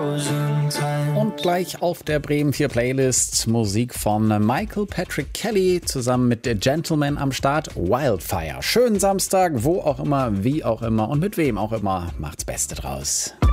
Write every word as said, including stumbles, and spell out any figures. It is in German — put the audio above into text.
Und gleich auf der Bremen vier Playlist Musik von Michael Patrick Kelly zusammen mit der Gentleman am Start, Wildfire. Schönen Samstag, wo auch immer, wie auch immer und mit wem auch immer. Macht's Beste draus.